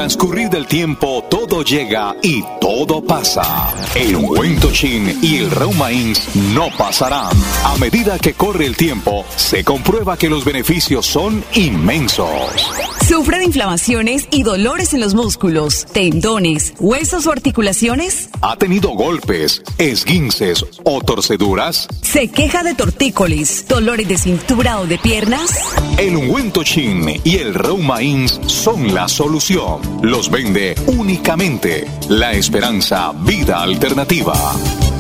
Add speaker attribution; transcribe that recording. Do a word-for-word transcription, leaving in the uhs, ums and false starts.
Speaker 1: transcurrir del tiempo todo llega y todo pasa. El ungüento Chin y el Reumains no pasarán. A medida que corre el tiempo, se comprueba que los beneficios son inmensos.
Speaker 2: ¿Sufre de inflamaciones y dolores en los músculos, tendones, huesos o articulaciones?
Speaker 1: ¿Ha tenido golpes, esguinces o torceduras?
Speaker 2: ¿Se queja de tortícolis, dolores de cintura o de piernas?
Speaker 1: El ungüento Chin y el Reumains son la solución. Los vende únicamente La Esperanza Vida Alternativa.